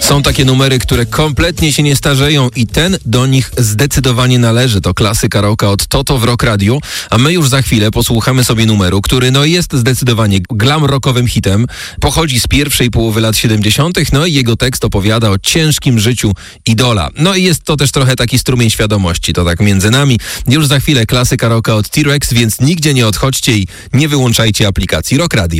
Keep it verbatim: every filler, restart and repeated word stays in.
Są takie numery, które kompletnie się nie starzeją i ten do nich zdecydowanie należy. To klasyka rocka od Toto w Rock Radio, a my już za chwilę posłuchamy sobie numeru, który no jest zdecydowanie glam rockowym hitem. Pochodzi z pierwszej połowy lat siedemdziesiątych, no i jego tekst opowiada o ciężkim życiu idola. No i jest to też trochę taki strumień świadomości, to tak między nami. Już za chwilę klasyka rocka od T-Rex, więc nigdzie nie odchodźcie i nie wyłączajcie aplikacji Rock Radio.